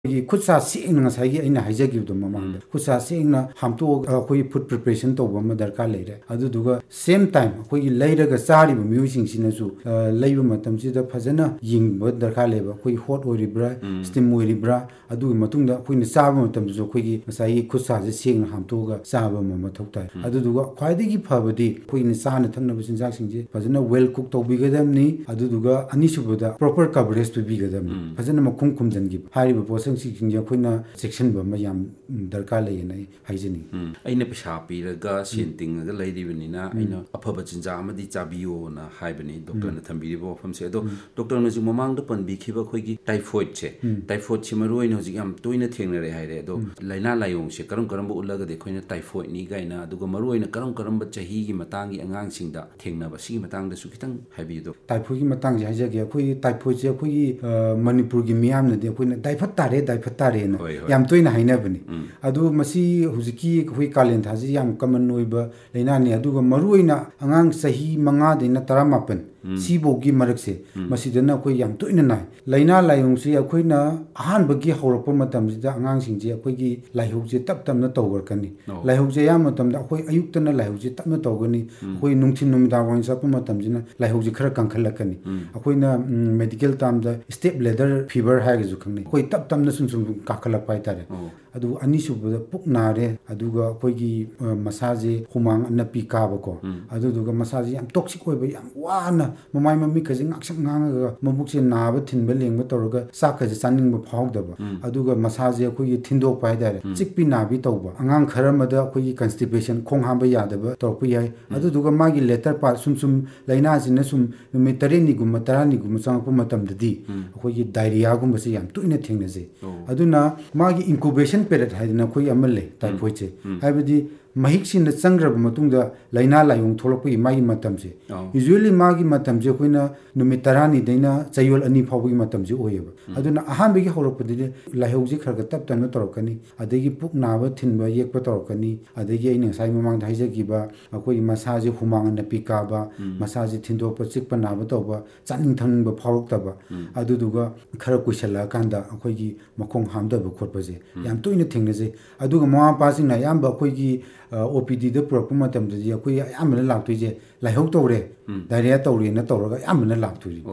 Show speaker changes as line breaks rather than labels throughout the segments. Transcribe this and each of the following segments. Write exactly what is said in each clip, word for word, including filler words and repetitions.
ꯈꯨꯠꯁꯥ ꯁꯦꯡꯅ ꯉꯁꯥꯏꯒꯤ ꯑꯩꯅ ꯍꯥꯏꯖꯈꯤꯕꯗꯣ ꯃꯃꯥꯡꯗ ꯈꯨꯠꯁꯥ ꯁꯦꯡꯅ ꯍꯥꯝꯇꯣꯛꯑꯒ ꯑꯩꯈꯣꯏꯒꯤ ꯐꯨꯗ ꯄ꯭ꯔꯤꯄꯦꯔꯦꯁꯟ ꯇꯧꯕ ꯑꯃ ꯗꯔꯀꯥꯔ ꯂꯩꯔꯦ ꯑꯗꯨꯗꯨꯒ ꯁꯦꯝ ꯇꯥꯏꯝ ꯑꯩꯈꯣꯏꯒꯤ ꯂꯩꯔꯒ ꯆꯥꯔꯤꯕ ꯃꯤꯑꯣꯏꯁꯤꯡꯁꯤꯅꯁꯨ ꯂꯩꯕ ꯃꯇꯝꯁꯤꯗ ꯐꯖꯅ ꯌꯦꯡꯕ ꯗꯔꯀꯥꯔ ꯂꯩꯕ ꯑꯩꯈꯣꯏ ꯍꯣꯠ ꯑꯣꯏꯔꯤꯕ꯭ꯔꯥ ꯁ꯭ꯇꯤꯝ ꯑꯣꯏꯔꯤꯕ꯭ꯔꯥ ꯑꯗꯨꯒꯤ ꯃꯇꯨꯡꯗ ꯑꯩꯈꯣꯏꯅ ꯆꯥꯕ ꯃꯇꯝꯗꯁꯨ ꯑꯩꯈꯣꯏꯒꯤ ꯉꯁꯥꯏꯒꯤ ꯈꯨꯠꯁꯥꯁꯦ ꯁꯦꯡꯅ ꯍꯥꯝꯇꯣꯛꯑꯒ ꯆꯥꯕ ꯑꯃ ꯃꯊꯧ ꯇꯥꯏ ꯑꯗꯨꯗꯨꯒ ꯈ꯭ꯋꯥꯏꯗꯒꯤ ꯐꯕꯗꯤ ꯑꯩꯈꯣꯏꯅ ꯆꯥꯅ ꯊꯛꯅꯕ ꯆꯤꯟꯖꯥꯛꯁꯤꯡꯁꯦ ꯐꯖꯅ ꯋꯦꯜ ꯀꯨꯛ ꯇꯧꯕꯤꯒꯗꯕꯅꯤ ꯑꯗꯨꯗꯨꯒ ꯑꯅꯤꯁꯨꯕꯗ ꯄ꯭ꯔꯣꯄꯔ ꯀꯚꯔꯦꯖ ꯄꯤꯕꯤꯒꯗꯕꯅꯤ ꯐꯖꯅ ꯃꯈꯨꯝ ꯈꯨꯝꯖꯤꯟꯈꯤꯕ ꯍꯥꯏꯔꯤꯕ ꯄꯣꯠꯁꯛꯁꯤꯡꯁꯦ ꯑꯩꯈꯣꯏꯅ ꯆꯦꯛꯁꯤꯟꯕ ꯑꯃ ꯌꯥꯝ ꯗꯔꯀꯥꯔ ꯂꯩꯌꯦꯅ ꯑꯩ ꯍꯥꯏꯖꯅꯤꯡꯉꯤ
ꯑꯩꯅ ꯄꯩꯁꯥ ꯄꯤꯔꯒ ꯁꯦꯟ ꯇꯤꯡꯉꯒ ꯂꯩꯔꯤꯕꯅꯤꯅ ꯑꯩꯅ ꯑꯐꯕ ꯆꯤꯟꯖꯥꯛ ꯑꯃꯗꯤ ꯆꯥꯕꯤꯌꯣꯅ ꯍꯥꯏꯕꯅꯤ ꯗꯣꯛꯇꯔꯅ ꯊꯝꯕꯤꯔꯤꯕ ꯋꯥꯐꯝꯁꯦ ꯑꯗꯣ ꯗꯣꯛꯇꯔꯅ ꯍꯧꯖꯤꯛ ꯃꯃꯥꯡꯗ ꯄꯟꯕꯤꯈꯤꯕ ꯑꯩꯈꯣꯏꯒꯤ ꯇꯥꯏꯐꯣꯏꯗꯁꯦ ꯇꯥꯏꯐꯣꯏꯗꯁꯤ ꯃꯔꯨꯑꯣꯏꯅ ꯍꯧꯖꯤꯛ ꯌꯥꯝ ꯇꯣꯏꯅ ꯊꯦꯡꯅꯔꯦ ꯍꯥꯏꯔꯦ ꯑꯗꯣ ꯂꯥꯏꯅꯥ ꯂꯥꯏꯑꯣꯡꯁꯦ ꯀꯔꯝ ꯀꯔꯝꯕ ꯎꯠꯂꯒꯗꯤ ꯑꯩꯈꯣꯏꯅ ꯇꯥꯏꯐꯣꯏꯗꯅꯤ ꯀꯥꯏꯅ ꯑꯗꯨꯒ ꯃꯔꯨꯑꯣꯏꯅ ꯀꯔꯝ ꯀꯔꯝꯕ ꯆꯍꯤꯒꯤ ꯃꯇꯥꯡꯒꯤ ꯑꯉꯥꯡꯁꯤꯡꯗ ꯊꯦꯡꯅꯕ ꯁꯤꯒꯤ ꯃꯇꯥꯡꯗꯁꯨ ꯈꯤꯇꯪ ꯍꯥꯏꯕꯤꯌꯨ
ꯇꯥꯏꯐꯣꯏꯗꯀꯤ ꯃꯇꯥꯡꯁꯦ ꯍꯥꯏꯖꯒꯦ ꯑꯩꯈꯣꯏꯒꯤ ꯇꯥꯏꯐꯣꯏꯗꯁꯦ ꯑꯩꯈꯣꯏꯒꯤ ꯃꯅꯤꯄꯨꯔꯒꯤ ꯃꯤꯌꯥꯝꯅꯗꯤ ꯑꯩꯈꯣꯏꯅ ꯗꯥꯏꯐꯠ ꯇꯥꯔꯦ ꯗꯥꯏꯐꯠ ꯇꯥꯔꯦꯅ ꯌꯥꯝ ꯇꯣꯏꯅ ꯍꯥꯏꯅꯕꯅꯤ ꯑꯗꯨ ꯃꯁꯤ ꯍꯧꯖꯤꯛꯀꯤ ꯑꯩꯈꯣꯏ ꯀꯥꯂꯦꯟ ꯊꯥꯁꯤ ꯌꯥꯝ ꯀꯃꯟ ꯑꯣꯏꯕ ꯂꯥꯏꯅꯥꯅꯤ ꯑꯗꯨꯒ ꯃꯔꯨꯑꯣꯏꯅ ꯑꯉꯥꯡ ꯆꯍꯤ ꯃꯉꯥꯗꯩꯅ ꯇꯔꯥꯃꯥꯄꯟ ꯁꯤꯐꯧꯒꯤ ꯃꯔꯛꯁꯦ ꯃꯁꯤꯗꯅ ꯑꯩꯈꯣꯏ ꯌꯥꯝ ꯇꯣꯏꯅ ꯅꯥꯏ ꯂꯥꯏꯅꯥ ꯂꯥꯏꯑꯣꯡꯁꯤ ꯑꯩꯈꯣꯏꯅ ꯑꯍꯥꯟꯕꯒꯤ ꯍꯧꯔꯛꯄ ꯃꯇꯝꯁꯤꯗ ꯑꯉꯥꯡꯁꯤꯡꯁꯦ ꯑꯩꯈꯣꯏꯒꯤ ꯂꯥꯏꯍꯧꯁꯦ ꯇꯞ ꯇꯞꯅ ꯇꯧꯔꯛꯀꯅꯤ ꯂꯥꯏꯍꯧꯁꯦ ꯑꯌꯥꯝꯕ ꯃꯇꯝꯗ ꯑꯩꯈꯣꯏ ꯑꯌꯨꯛꯇꯅ ꯂꯥꯏꯍꯧꯁꯦ ꯇꯞꯅ ꯇꯧꯒꯅꯤ ꯑꯩꯈꯣꯏ ꯅꯨꯡꯊꯤꯟ ꯅꯨꯃꯤꯗꯥꯡ ꯋꯥꯏꯔꯝ ꯆꯠꯄ ꯃꯇꯝꯁꯤꯅ ꯂꯥꯏꯍꯧꯁꯦ ꯈꯔ ꯀꯟꯈꯠꯂꯛꯀꯅꯤ ꯑꯩꯈꯣꯏꯅ ꯃꯦꯗꯤꯀꯦꯜ ꯇꯥꯝꯗ ꯁ꯭ꯇꯦꯞ ꯂꯦꯗꯔ ꯐꯤꯚꯔ ꯍꯥꯏꯔꯒꯁꯨ ꯈꯪꯅꯩ ꯑꯩꯈꯣꯏ ꯇꯞ ꯇꯞꯅ ꯁꯨꯝ ꯁꯨꯝ ꯀꯥꯈꯠꯂꯛꯄ ꯍꯥꯏꯇꯥꯔꯦ ꯑꯗꯨꯒ ꯑꯅꯤꯁꯨꯕꯗ ꯄꯨꯛ ꯅꯥꯔꯦ ꯑꯗꯨꯒ ꯑꯩꯈꯣꯏꯒꯤ ꯃꯁꯥꯁꯦ ꯍꯨꯃꯥꯡ ꯑꯅꯞꯄꯤ ꯀꯥꯕꯀꯣ ꯑꯗꯨꯗꯨꯒ ꯃꯁꯥꯁꯦ ꯌꯥꯝ ꯇꯣꯛꯁꯤꯛ ꯑꯣꯏꯕ ꯌꯥꯝ ꯋꯥꯅ ꯃꯃꯥꯏ ꯃꯃꯤꯠꯀꯁꯦ ꯉꯥꯛꯁꯛ ꯉꯥꯡꯉꯒ ꯃꯕꯨꯛꯁꯦ ꯅꯥꯕ ꯊꯤꯟꯕ ꯂꯦꯡꯕ ꯇꯧꯔꯒ ꯆꯥꯛꯀꯁꯦ ꯆꯥꯅꯤꯡꯕ ꯐꯥꯎꯗꯕ ꯑꯗꯨꯒ ꯃꯁꯥꯁꯦ ꯑꯩꯈꯣꯏꯒꯤ ꯊꯤꯟꯗꯣꯛꯄ ꯍꯥꯏꯇꯥꯔꯦ ꯆꯤꯛꯄꯤ ꯅꯥꯕꯤ ꯇꯧꯕ ꯑꯉꯥꯡ ꯈꯔ ꯑꯃꯗ ꯑꯩꯈꯣꯏꯒꯤ ꯀꯟꯁꯇꯤꯄꯦꯁꯟ ꯈꯣꯡ ꯍꯥꯝꯕ ꯌꯥꯗꯕ ꯇꯧꯔꯛꯄ ꯌꯥꯏ ꯑꯗꯨꯗꯨꯒ ꯃꯥꯒꯤ ꯂꯦꯇꯔ ꯄꯥꯔꯠ ꯁꯨꯝ ꯁꯨꯝ ꯂꯥꯏꯅꯥꯁꯤꯅ ꯁꯨꯝ ꯅꯨꯃꯤꯠ ꯇꯔꯦꯠꯅꯤꯒꯨꯝꯕ ꯇꯔꯥꯅꯤꯒꯨꯝꯕ ꯆꯪꯉꯛꯄ ꯃꯇꯝꯗꯗꯤ ꯑꯩꯈꯣꯏꯒꯤ ꯗꯥꯏꯔꯤꯌꯥꯒꯨꯝꯕꯁꯦ ꯌꯥꯝ ꯇꯣꯏꯅ ꯊꯦꯡꯅꯖꯩ ꯑꯗꯨꯅ ꯃꯥꯒꯤ ꯏꯟꯀꯨꯕꯦꯁꯟ ꯄꯦꯔꯦꯠ ꯍꯥꯏꯗꯅ ꯑꯩꯈꯣꯏ ꯑꯃ ꯂꯩ ꯇꯥꯏꯐꯣꯏꯗꯁꯦ ꯍꯥꯏꯕꯗꯤ ꯃꯍꯤꯛꯁꯤꯅ ꯆꯪꯈ꯭ꯔꯕ ꯃꯇꯨꯡꯗ ꯂꯥꯏꯅꯥ ꯂꯥꯏꯑꯣꯡ ꯊꯣꯛꯂꯛꯄꯒꯤ ꯃꯥꯒꯤ ꯃꯇꯝꯁꯦ ꯌꯨꯖꯨꯋꯦꯂꯤ ꯃꯥꯒꯤ ꯃꯇꯝꯁꯦ ꯑꯩꯈꯣꯏꯅ ꯅꯨꯃꯤꯠ ꯇꯔꯥꯅꯤꯗꯩꯅ ꯆꯌꯣꯜ ꯑꯅꯤ ꯐꯥꯎꯕꯒꯤ ꯃꯇꯝꯁꯦ ꯑꯣꯏꯌꯦꯕ ꯑꯗꯨꯅ ꯑꯍꯥꯟꯕꯒꯤ ꯍꯧꯔꯛꯄꯗꯗꯤ ꯂꯥꯏꯍꯧꯁꯦ ꯈꯔ ꯈꯔ ꯇꯞ ꯇꯞꯅ ꯇꯧꯔꯛꯀꯅꯤ ꯑꯗꯒꯤ ꯄꯨꯛ ꯅꯥꯕ ꯊꯤꯟꯕ ꯌꯦꯛꯄ ꯇꯧꯔꯛꯀꯅꯤ ꯑꯗꯒꯤ ꯑꯩꯅ ꯉꯁꯥꯏ ꯃꯃꯥꯡꯗ ꯍꯥꯏꯖꯈꯤꯕ ꯑꯩꯈꯣꯏꯒꯤ ꯃꯁꯥꯁꯦ ꯍꯨꯃꯥꯡ ꯅꯞꯄꯤ ꯀꯥꯕ ꯃꯁꯥꯁꯦ ꯊꯤꯟꯗꯣꯛꯄ ꯆꯤꯛꯄ ꯅꯥꯕ ꯇꯧꯕ ꯆꯥꯅꯤꯡ ꯊꯛꯅꯤꯡꯕ ꯐꯥꯎꯔꯛꯇꯕ ꯑꯗꯨꯗꯨꯒ ꯈꯔ ꯀꯨꯏꯁꯜꯂꯛꯑꯀꯥꯟꯗ ꯑꯩꯈꯣꯏꯒꯤ ꯃꯈꯣꯡ ꯍꯥꯝꯊꯕ ꯈꯣꯠꯄꯁꯦ ꯌꯥꯝ ꯇꯣꯏꯅ ꯊꯦꯡꯅꯖꯩ ꯑꯗꯨꯒ ꯃꯃꯥ ꯃꯄꯥꯁꯤꯡꯅ ꯑꯌꯥꯝꯕ ꯑꯩꯈꯣꯏꯒꯤ ꯑꯣ ꯄꯤ ꯗꯤꯗ ꯄꯨꯔꯛꯄ ꯃꯇꯝꯗꯗꯤ ꯑꯩꯈꯣꯏ ꯑꯌꯥꯝꯕꯅ ꯂꯥꯛꯇꯣꯏꯁꯦ ꯂꯥꯏꯍꯧ ꯇꯧꯔꯦ ꯗꯥꯏꯔꯤꯌꯥ ꯇꯧꯔꯦꯅ ꯇꯧꯔꯒ ꯑꯌꯥꯝꯕꯅ ꯂꯥꯛꯇꯣꯏꯁꯦ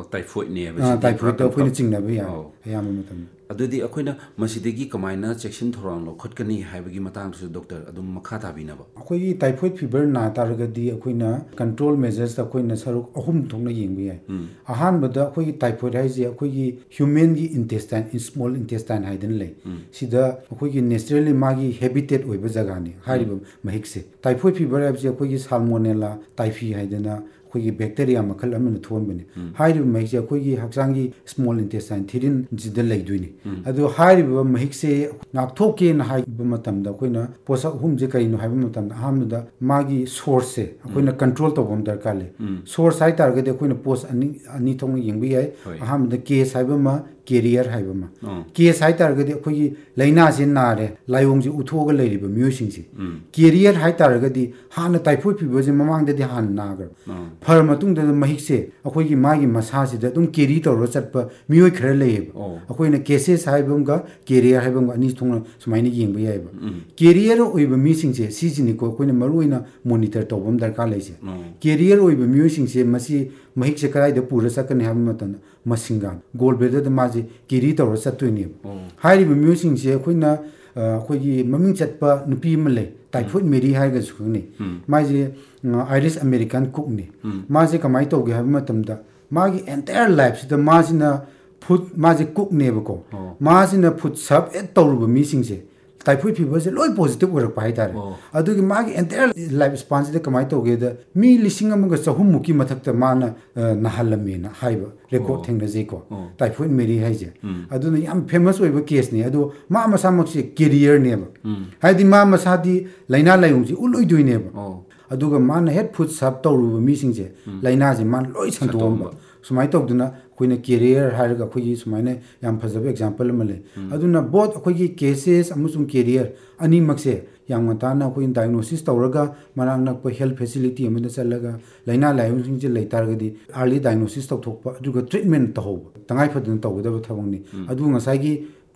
ꯇꯥꯏꯐꯣꯏꯗꯇ ꯑꯩꯈꯣꯏꯅ ꯆꯤꯡꯅꯕ ꯌꯥꯏ ꯑꯌꯥꯝꯕ ꯃꯇꯝꯗ
ꯑꯗꯨꯗꯤ ꯑꯩꯈꯣꯏꯅ ꯃꯁꯤꯗꯒꯤ ꯀꯃꯥꯏꯅ ꯆꯦꯛꯁꯤꯟ ꯊꯧꯔꯥꯡ ꯂꯧꯈꯠꯀꯅꯤ ꯍꯥꯏꯕꯒꯤ ꯃꯇꯥꯡꯗꯁꯨ ꯗꯣꯛꯇꯔ ꯑꯗꯨꯝ ꯃꯈꯥ ꯇꯥꯕꯤꯅꯕ
ꯑꯩꯈꯣꯏꯒꯤ ꯇꯥꯏꯐꯣꯏꯗ ꯐꯤꯚꯔ ꯅꯥ ꯇꯥꯔꯒꯗꯤ ꯑꯩꯈꯣꯏꯅ ꯀꯟꯇ꯭ꯔꯣꯜ ꯃꯦꯖꯔꯁꯇ ꯑꯩꯈꯣꯏꯅ ꯁꯔꯨꯛ ꯑꯍꯨꯝ ꯊꯣꯛꯅ ꯌꯦꯡꯕ ꯌꯥꯏ ꯑꯍꯥꯟꯕꯗ ꯑꯩꯈꯣꯏꯒꯤ ꯇꯥꯏꯐꯣꯏꯗ ꯍꯥꯏꯁꯦ ꯑꯩꯈꯣꯏꯒꯤ ꯍ꯭ꯌꯨꯃꯦꯟꯒꯤ ꯏꯟꯇꯦꯁꯇꯥꯏꯟ ꯁ꯭ꯃꯣꯜꯏꯟꯇꯦꯁꯇꯥꯏꯟ ꯍꯥꯏꯗꯅ ꯂꯩ ꯁꯤꯗ ꯑꯩꯈꯣꯏꯒꯤ ꯅꯦꯆꯔꯦꯜꯂꯤ ꯃꯥꯒꯤ ꯍꯦꯕꯤꯇꯦꯠ ꯑꯣꯏꯕ ꯖꯒꯥꯅꯤ ꯍꯥꯏꯔꯤꯕ ꯃꯍꯤꯛꯁꯦ ꯇꯥꯏꯐꯣꯏꯗ ꯐꯤꯚꯔ ꯍꯥꯏꯕꯁꯤ ꯑꯩꯈꯣꯏꯒꯤ ꯁꯥꯜꯃꯣꯅꯦꯂꯥ ꯇꯥꯏꯐꯤ ꯍꯥꯏꯗꯅ ꯑꯩꯈꯣꯏꯒꯤ ꯕꯦꯛꯇꯦꯔꯤꯌꯥ ꯃꯈꯜ ꯑꯃꯅ ꯊꯣꯛꯍꯟꯕꯅꯤ ꯍꯥꯏꯔꯤꯕ ꯃꯍꯤꯛꯁꯦ ꯑꯩꯈꯣꯏꯒꯤ ꯍꯛꯆꯥꯡꯒꯤ ꯁ꯭ꯃꯣꯜ ꯏꯟꯇꯦꯁꯇꯥꯏꯟ ꯊꯤꯔꯤꯟꯁꯤꯗ ꯂꯩꯗꯣꯏꯅꯤ ꯑꯗꯣ ꯍꯥꯏꯔꯤꯕ ꯃꯍꯤꯛꯁꯦ ꯉꯥꯛꯊꯣꯛꯀꯦꯅ ꯍꯥꯏꯕ ꯃꯇꯝꯗ ꯑꯩꯈꯣꯏꯅ ꯄꯣꯠꯁꯛ ꯑꯍꯨꯝꯁꯦ ꯀꯔꯤꯅꯣ ꯍꯥꯏꯕ ꯃꯇꯝꯗ ꯑꯍꯥꯟꯕꯗ ꯃꯥꯒꯤ ꯁꯣꯔꯁꯁꯦ ꯑꯩꯈꯣꯏꯅ ꯀꯟꯇ꯭ꯔꯣꯜ ꯇꯧꯕ ꯑꯃ ꯗꯔꯀꯥꯔ ꯂꯩ ꯁꯣꯔꯁ ꯍꯥꯏꯇꯥꯔꯒꯗꯤ ꯑꯩꯈꯣꯏꯅ ꯄꯣꯁ ꯑꯅꯤ ꯑꯅꯤ ꯊꯣꯛꯅ ꯌꯦꯡꯕ ꯌꯥꯏ ꯑꯍꯥꯟꯕꯗ ꯀꯦꯁ ꯍꯥꯏꯕ ꯑꯃ ꯀꯦꯔꯤꯌꯔ ꯍꯥꯏꯕ ꯑꯃ ꯀꯦꯁ ꯍꯥꯏꯇꯥꯔꯒꯗꯤ ꯑꯩꯈꯣꯏꯒꯤ ꯂꯥꯏꯅꯥꯁꯦ ꯅꯥꯔꯦ ꯂꯥꯏꯑꯣꯡꯁꯦ ꯎꯠꯊꯣꯛꯑꯒ ꯂꯩꯔꯤꯕ ꯃꯤꯑꯣꯏꯁꯤꯡꯁꯦ ꯀꯦꯔꯤꯌꯔ ꯍꯥꯏꯇꯥꯔꯒꯗꯤ ꯍꯥꯟꯅ ꯇꯥꯏꯐꯣꯏꯗ ꯐꯤꯚꯔꯁꯦ ꯃꯃꯥꯡꯗꯗꯤ ꯍꯥꯟꯅ ꯅꯥꯈ꯭ꯔꯕ ꯐꯔ ꯃꯇꯨꯡꯗ ꯃꯍꯤꯛꯁꯦ ꯑꯩꯈꯣꯏꯒꯤ ꯃꯥꯒꯤ ꯃꯁꯥꯁꯤꯗ ꯑꯗꯨꯝ ꯀꯦꯔꯤ ꯇꯧꯔꯒ ꯆꯠꯄ ꯃꯤꯑꯣꯏ ꯈꯔ ꯂꯩꯌꯦꯕ ꯑꯩꯈꯣꯏꯅ ꯀꯦꯁꯦꯁ ꯍꯥꯏꯕ ꯑꯃꯒ ꯀꯦꯔꯤꯌꯔ ꯍꯥꯏꯕ ꯑꯃꯒ ꯑꯅꯤ ꯊꯣꯛꯅ ꯁꯨꯃꯥꯏꯅ ꯌꯦꯡꯕ ꯌꯥꯏꯑꯕ ꯀꯦꯔꯤꯌꯔ ꯑꯣꯏꯕ ꯃꯤꯁꯤꯡꯁꯦ ꯁꯤꯁꯤꯅꯤꯀꯣ ꯑꯩꯈꯣꯏꯅ ꯃꯔꯨꯑꯣꯏꯅ ꯃꯣꯅꯤꯇꯔ ꯇꯧꯕ ꯑꯃ ꯗꯔꯀꯥꯔ ꯂꯩꯁꯦ ꯀꯦꯔꯤꯌꯔ ꯑꯣꯏꯕ ꯃꯤꯑꯣꯏꯁꯤꯡꯁꯦ ꯃꯁꯤ ꯃꯍꯤꯛꯁꯦ ꯀꯗꯥꯏꯗ ꯄꯨꯔ ꯆꯠꯀꯅꯤ ꯍꯥꯏꯕ ꯃꯇꯝꯗ ꯃꯁꯤꯡꯒꯥꯟ ꯒꯣꯜ ꯕ꯭ꯂꯦꯗꯔꯗ ꯃꯥꯁꯦ ꯀꯦꯔꯤ ꯇꯧꯔ ꯆꯠꯇꯣꯏꯅꯦꯕ ꯍꯥꯏꯔꯤꯕ ꯃꯤꯑꯣꯏꯁꯤꯡꯁꯦ ꯑꯩꯈꯣꯏꯅ ꯑꯩꯈꯣꯏꯒꯤ ꯃꯃꯤꯡ ꯆꯠꯄ ꯅꯨꯄꯤ ꯑꯃ ꯂꯩ ꯇꯥꯏꯐꯣꯏꯗ ꯃꯦꯔꯤ ꯍꯥꯏꯔꯒꯁꯨ ꯈꯪꯅꯩ ꯃꯥꯁꯦ ꯑꯥꯏꯔꯤꯁ ꯑꯃꯦꯔꯤꯀꯥꯟ ꯀꯨꯛꯅꯤ ꯃꯥꯁꯦ ꯀꯃꯥꯏꯅ ꯇꯧꯒꯦ ꯍꯥꯏꯕ ꯃꯇꯝꯗ ꯃꯥꯒꯤ ꯑꯦꯟꯇꯥꯌꯔ ꯂꯥꯏꯐꯁꯤꯗ ꯃꯥꯁꯤꯅ ꯐꯨꯗ ꯃꯥꯁꯦ ꯀꯨꯛꯅꯦꯕꯀꯣ ꯃꯥꯁꯤꯅ ꯐꯨꯗ ꯁꯔꯞ ꯍꯦꯛ ꯇꯧꯔꯨꯕ ꯃꯤꯁꯤꯡꯁꯦ ꯇꯥꯏꯐꯣꯏꯗ ꯐꯤꯚꯔꯁꯦ ꯂꯣꯏ ꯄꯣꯖꯤꯇꯤቭ ꯑꯣꯏꯔꯛꯄ ꯍꯥꯏꯇꯥꯔꯦ ꯑꯗꯨꯒꯤ ꯃꯥꯒꯤ ꯑꯦꯟꯇꯥꯌꯔ ꯂꯥꯏꯐ ꯁ꯭ꯄꯥꯟꯁꯤꯗ ꯀꯃꯥꯏꯅ ꯇꯧꯒꯦꯗ ꯃꯤ ꯂꯤꯁꯤꯡ ꯑꯃꯒ ꯆꯍꯨꯝꯃꯨꯛꯀꯤ ꯃꯊꯛꯇ ꯃꯥꯅ ꯅꯥꯍꯜꯂꯝꯃꯦꯅ ꯍꯥꯏꯕ ꯔꯦꯀꯣꯔꯠ ꯊꯦꯡꯅꯖꯩꯀꯣ ꯇꯥꯏꯐꯣꯏꯗ ꯃꯦꯔꯤ ꯍꯥꯏꯁꯦ ꯑꯗꯨꯅ ꯌꯥꯝ ꯐꯦꯃꯁ ꯑꯣꯏꯕ ꯀꯦꯁꯅꯤ ꯑꯗꯣ ꯃꯥ ꯃꯁꯥꯃꯛꯁꯦ ꯀꯦꯔꯤꯌꯔꯅꯦꯕ ꯍꯥꯏꯗꯤ ꯃꯥ ꯃꯁꯥꯗꯤ ꯂꯥꯏꯅꯥ ꯂꯥꯏꯑꯣꯡꯁꯤ ꯎꯠꯂꯣꯏꯗꯣꯏꯅꯦꯕ ꯑꯗꯨꯒ ꯃꯥꯅ ꯍꯦꯛ ꯐꯨꯗ ꯁꯔꯞ ꯇꯧꯔꯨꯕ ꯃꯤꯁꯤꯡꯁꯦ ꯂꯥꯏꯅꯥꯁꯦ ꯃꯥꯅ ꯂꯣꯏ ꯁꯟꯗꯣꯛꯑꯝꯕ ꯁꯨꯃꯥꯏꯅ ꯇꯧꯗꯅ ꯑꯩꯈꯣꯏꯅ ꯀꯦꯔꯤꯌꯔ ꯍꯥꯏꯔꯒ ꯑꯩꯈꯣꯏꯒꯤ ꯁꯨꯃꯥꯏꯅ ꯌꯥꯝ ꯐꯖꯕ ꯑꯦꯛꯖꯥꯝꯄꯜ ꯑꯃ ꯂꯩ ꯑꯗꯨꯅ ꯕꯣꯠ ꯑꯩꯈꯣꯏꯒꯤ ꯀꯦꯁꯦꯁ ꯑꯃꯁꯨꯡ ꯀꯦꯔꯤꯌꯔ ꯑꯅꯤꯃꯛꯁꯦ ꯌꯥꯝ ꯉꯟꯇꯥꯅ ꯑꯩꯈꯣꯏꯅ ꯗꯥꯏꯒꯅꯣꯁꯤꯁ ꯇꯧꯔꯒ ꯃꯅꯥꯛ ꯅꯛꯄ ꯍꯦꯜꯊ ꯐꯦꯁꯤꯂꯤꯇꯤ ꯑꯃꯗ ꯆꯠꯂꯒ ꯂꯥꯏꯅꯥ ꯂꯥꯏꯑꯣꯡꯁꯤꯡꯁꯦ ꯂꯩ ꯇꯥꯔꯒꯗꯤ ꯑꯥꯔꯂꯤ ꯗꯥꯏꯒꯅꯣꯁꯤꯁ ꯇꯧꯊꯣꯛꯄ ꯑꯗꯨꯒ ꯇ꯭ꯔꯤꯠꯃꯦꯟ ꯇꯧꯍꯧꯕ ꯇꯉꯥꯏꯐꯗꯅ ꯇꯧꯒꯗꯕ ꯊꯕꯛꯅꯤ ꯑꯗꯨꯒ ꯉꯁꯥꯏꯒꯤ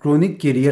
chronic carrier